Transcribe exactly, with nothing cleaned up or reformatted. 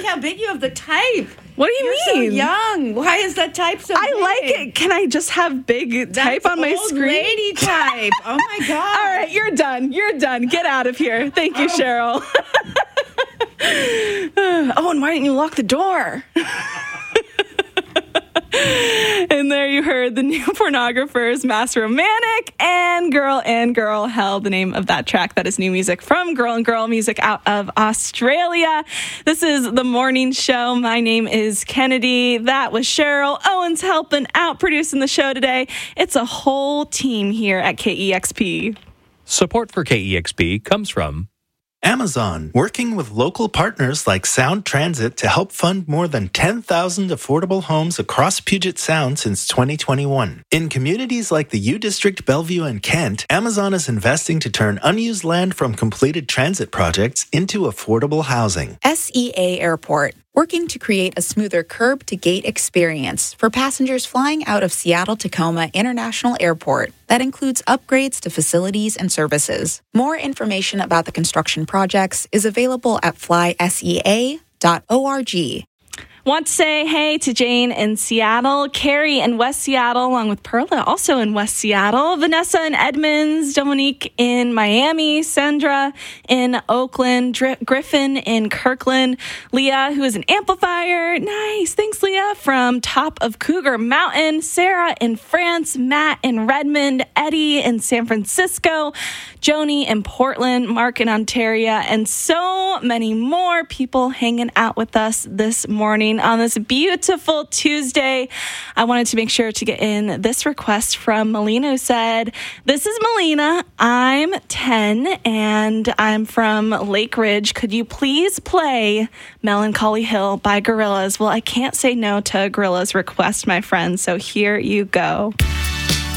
Look how big you have the type. What do you You're mean? so young. Why is that type so I big? like it. Can I just have big type That's on my old screen? lady type. Oh my God. All right, you're done. You're done. Get out of here. Thank you, Cheryl. Oh, and why didn't you lock the door? And there you heard the New Pornographers, Mass Romantic, and Girl and Girl Hell, the name of that track. That is new music from Girl and Girl Music out of Australia. This is The Morning Show. My name is Kennedy. That was Cheryl Owens helping out producing the show today. It's a whole team here at K E X P. Support for K E X P comes from Amazon, working with local partners like Sound Transit to help fund more than ten thousand affordable homes across Puget Sound since twenty twenty-one. In communities like the U District, Bellevue, and Kent, Amazon is investing to turn unused land from completed transit projects into affordable housing. S E A Airport, working to create a smoother curb-to-gate experience for passengers flying out of Seattle-Tacoma International Airport that includes upgrades to facilities and services. More information about the construction projects is available at fly S E A dot org. Want to say hey to Jane in Seattle, Carrie in West Seattle, along with Perla, also in West Seattle, Vanessa in Edmonds, Dominique in Miami, Sandra in Oakland, Dri- Griffin in Kirkland, Leah, who is an amplifier. Nice. Thanks, Leah, from top of Cougar Mountain, Sarah in France, Matt in Redmond, Eddie in San Francisco, Joni in Portland, Mark in Ontario, and so many more people hanging out with us this morning on this beautiful Tuesday. I wanted to make sure to get in this request from Melina, who said, "This is Melina. I'm ten and I'm from Lake Ridge. Could you please play Melancholy Hill by Gorillaz?" Well, I can't say no to Gorillaz' request, my friend, so here you go.